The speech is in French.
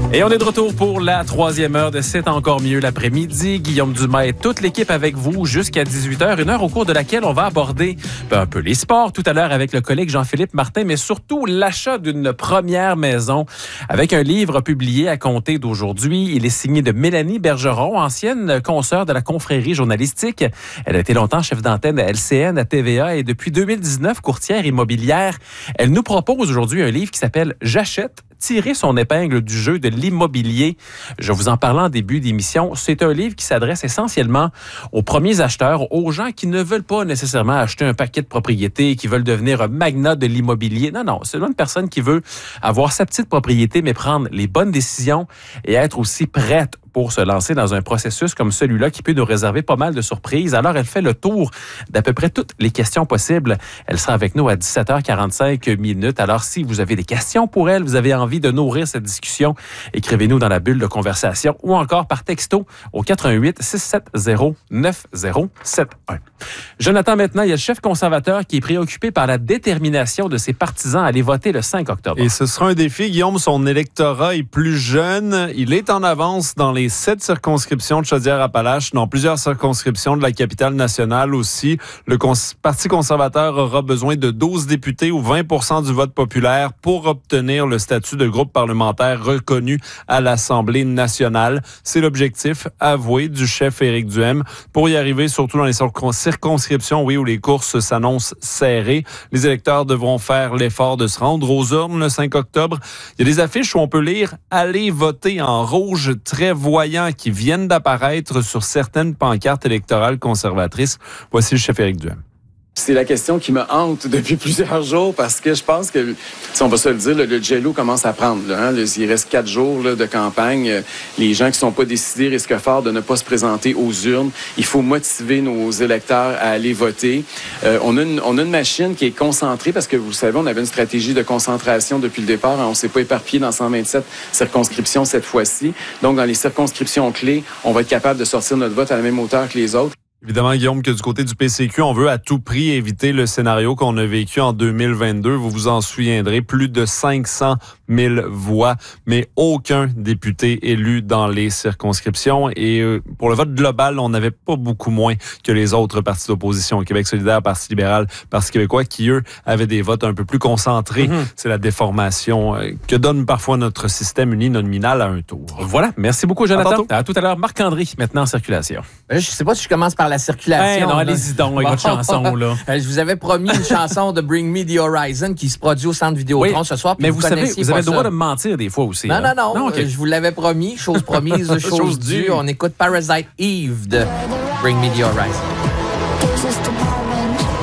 Et on est de retour pour la 3e heure de C'est encore mieux l'après-midi. Guillaume Dumas et toute l'équipe avec vous jusqu'à 18h, une heure au cours de laquelle on va aborder un peu les sports tout à l'heure avec le collègue Jean-Philippe Martin, mais surtout l'achat d'une première maison avec un livre publié à compter d'aujourd'hui. Il est signé de Mélanie Bergeron, ancienne consoeur de la confrérie journalistique. Elle a été longtemps chef d'antenne à LCN, à TVA et depuis 2019 courtière immobilière. Elle nous propose aujourd'hui un livre qui s'appelle « J'achète ». Tirer son épingle du jeu de l'immobilier. Je vous en parlais en début d'émission. C'est un livre qui s'adresse essentiellement aux premiers acheteurs, aux gens qui ne veulent pas nécessairement acheter un paquet de propriétés, qui veulent devenir un magnat de l'immobilier. Non, c'est une personne qui veut avoir sa petite propriété, mais prendre les bonnes décisions et être aussi prête pour se lancer dans un processus comme celui-là qui peut nous réserver pas mal de surprises. Alors, elle fait le tour d'à peu près toutes les questions possibles. Elle sera avec nous à 17h45 . Alors, si vous avez des questions pour elle, vous avez envie de nourrir cette discussion, écrivez-nous dans la bulle de conversation ou encore par texto au 88 670 9071. Jonathan, maintenant, il y a le chef conservateur qui est préoccupé par la détermination de ses partisans à aller voter le 5 octobre. Et ce sera un défi. Guillaume, son électorat est plus jeune. Il est en avance dans les 7 circonscriptions de Chaudière-Appalaches, dans plusieurs circonscriptions de la capitale nationale aussi. Le Parti conservateur aura besoin de 12 députés ou 20% du vote populaire pour obtenir le statut de groupe parlementaire reconnu à l'Assemblée nationale. C'est l'objectif avoué du chef Éric Duhem. Pour y arriver, surtout dans les circonscriptions, où les courses s'annoncent serrées, les électeurs devront faire l'effort de se rendre aux urnes le 5 octobre. Il y a des affiches où on peut lire « Allez voter » en rouge, très voyants, qui viennent d'apparaître sur certaines pancartes électorales conservatrices. Voici le chef Éric Duhem. C'est la question qui me hante depuis plusieurs jours parce que je pense que, si on va se le dire, le jello commence à prendre. Il reste 4 jours de campagne. Les gens qui ne sont pas décidés risquent fort de ne pas se présenter aux urnes. Il faut motiver nos électeurs à aller voter. On a une machine qui est concentrée parce que, vous savez, on avait une stratégie de concentration depuis le départ. On ne s'est pas éparpillé dans 127 circonscriptions cette fois-ci. Donc, dans les circonscriptions clés, on va être capable de sortir notre vote à la même hauteur que les autres. Évidemment, Guillaume, que du côté du PCQ, on veut à tout prix éviter le scénario qu'on a vécu en 2022. Vous vous en souviendrez, plus de 500 000 voix, mais aucun député élu dans les circonscriptions. Et pour le vote global, on n'avait pas beaucoup moins que les autres partis d'opposition. Québec solidaire, Parti libéral, Parti québécois, qui, eux, avaient des votes un peu plus concentrés. C'est la déformation que donne parfois notre système uninominal à un tour. Voilà. Merci beaucoup, Jonathan. À tout à l'heure. Marc-André, maintenant en circulation. Je sais pas si je commence par la circulation. Non, allez-y donc avec votre chanson, là. Je vous avais promis une chanson de Bring Me the Horizon qui se produit au Centre Vidéotron ce soir. Mais vous savez, vous avez le droit de me mentir des fois aussi. Non. Okay. Je vous l'avais promis. Chose promise, chose due. On écoute Parasite Eve de Bring Me the Horizon.